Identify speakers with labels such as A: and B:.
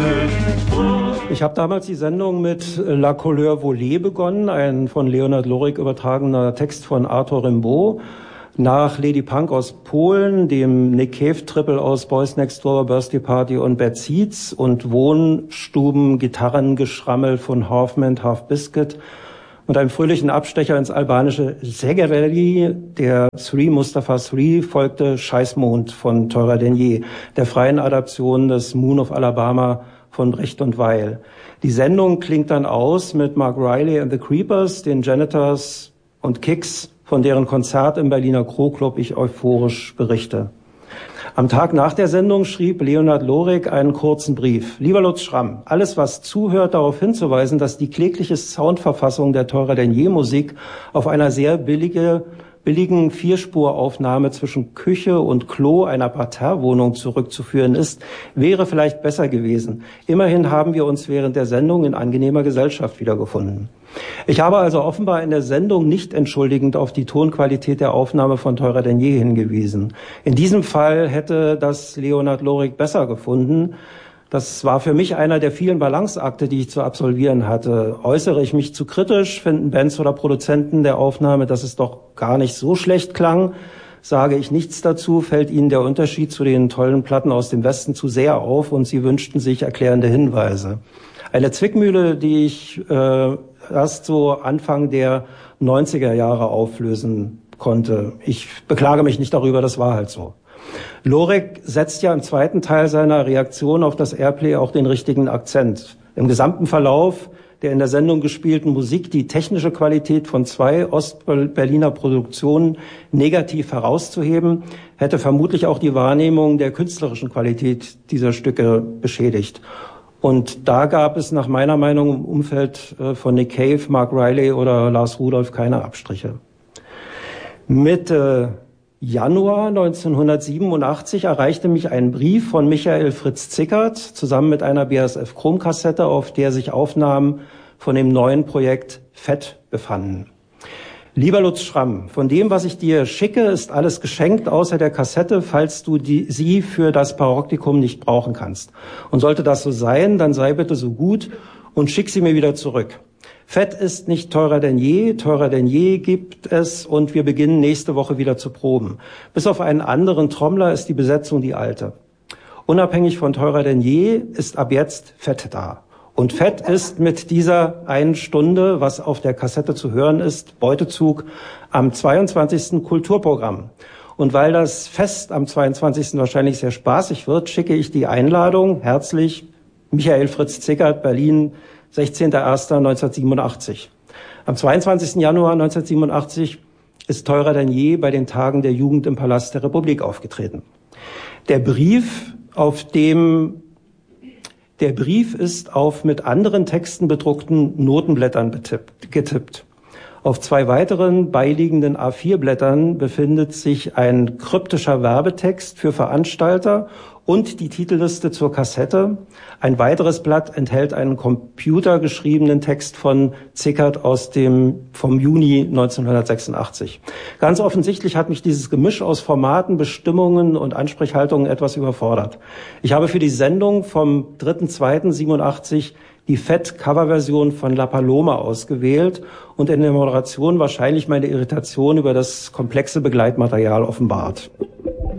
A: Ich habe damals die Sendung mit La Couleur Volée begonnen, ein von Leonhard Lorik übertragener Text von Arthur Rimbaud. Nach Lady Punk aus Polen, dem Nick Cave Triple aus Boys Next Door, Birthday Party und Bad Seeds und Wohnstuben, Gitarrengeschrammel von Halfman, Half Biscuit und einem fröhlichen Abstecher ins albanische Szegedi, der Three Mustafa Three, folgte Scheißmond von Theurer Denier, der freien Adaption des Moon of Alabama von Brecht und Weil. Die Sendung klingt dann aus mit Mark Riley and the Creepers, den Janitors und Kicks, von deren Konzert im Berliner Kro-Club ich euphorisch berichte. Am Tag nach der Sendung schrieb Leonhard Lorik einen kurzen Brief. Lieber Lutz Schramm, alles was zuhört, darauf hinzuweisen, dass die klägliche Soundverfassung der Theurer Denier Musik auf einer sehr billigen Vierspuraufnahme zwischen Küche und Klo einer Parterrewohnung zurückzuführen ist, wäre vielleicht besser gewesen. Immerhin haben wir uns während der Sendung in angenehmer Gesellschaft wiedergefunden. Ich habe also offenbar in der Sendung nicht entschuldigend auf die Tonqualität der Aufnahme von Theurer Denier hingewiesen. In diesem Fall hätte das Leonhard Lorik besser gefunden. Das war für mich einer der vielen Balanceakte, die ich zu absolvieren hatte. Äußere ich mich zu kritisch, finden Bands oder Produzenten der Aufnahme, dass es doch gar nicht so schlecht klang. Sage ich nichts dazu, fällt ihnen der Unterschied zu den tollen Platten aus dem Westen zu sehr auf und sie wünschten sich erklärende Hinweise. Eine Zwickmühle, die ich erst so Anfang der 90er Jahre auflösen konnte. Ich beklage mich nicht darüber, das war halt so. Lorik setzt ja im zweiten Teil seiner Reaktion auf das Airplay auch den richtigen Akzent. Im gesamten Verlauf der in der Sendung gespielten Musik die technische Qualität von 2 Ostberliner Produktionen negativ herauszuheben, hätte vermutlich auch die Wahrnehmung der künstlerischen Qualität dieser Stücke beschädigt. Und da gab es nach meiner Meinung im Umfeld von Nick Cave, Mark Riley oder Lars Rudolph keine Abstriche. Mitte Januar 1987 erreichte mich ein Brief von Michael Fritz Zickert zusammen mit einer BASF-Chromkassette, auf der sich Aufnahmen von dem neuen Projekt Fett befanden. Lieber Lutz Schramm, von dem, was ich dir schicke, ist alles geschenkt, außer der Kassette, falls du sie für das Paroptikum nicht brauchen kannst. Und sollte das so sein, dann sei bitte so gut und schick sie mir wieder zurück. Fett ist nicht teurer denn je gibt es und wir beginnen nächste Woche wieder zu proben. Bis auf einen anderen Trommler ist die Besetzung die alte. Unabhängig von teurer denn je ist ab jetzt Fett da. Und Fett ist mit dieser einen Stunde, was auf der Kassette zu hören ist, Beutezug am 22. Kulturprogramm. Und weil das Fest am 22. wahrscheinlich sehr spaßig wird, schicke ich die Einladung herzlich Michael Fritz Zickert, Berlin, 16.01.1987. Am 22. Januar 1987 ist teurer denn je bei den Tagen der Jugend im Palast der Republik aufgetreten. Der Brief ist auf mit anderen Texten bedruckten Notenblättern getippt. Auf 2 weiteren beiliegenden A4-Blättern befindet sich ein kryptischer Werbetext für Veranstalter und die Titelliste zur Kassette. Ein weiteres Blatt enthält einen computergeschriebenen Text von Zickert vom Juni 1986. Ganz offensichtlich hat mich dieses Gemisch aus Formaten, Bestimmungen und Ansprechhaltungen etwas überfordert. Ich habe für die Sendung vom 3.2.87 die Fett-Coverversion von La Paloma ausgewählt und in der Moderation wahrscheinlich meine Irritation über das komplexe Begleitmaterial offenbart.